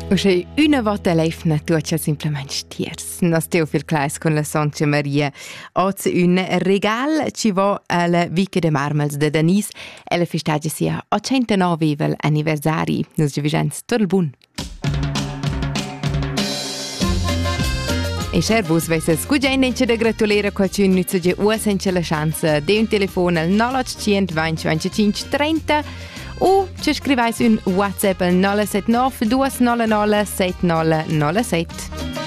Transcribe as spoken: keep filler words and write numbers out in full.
Usche una volta leifna tuocia simplement stiers. Nos teo fil clais con la Sonja Maria. Oz un regal ci vo alla Vica de Marmels de Danis. Ella festagia sia ottantanovevel anniversari. Nos giovigents tot il bun. E Scherbus vesse scuggendence da gratulera qualcun nuzze uasenche la chance de un telefon al nove otto zero zero venti venticinque trenta o ci scrivais un WhatsApp al nove sette nove due nove nove sette nove nove sette.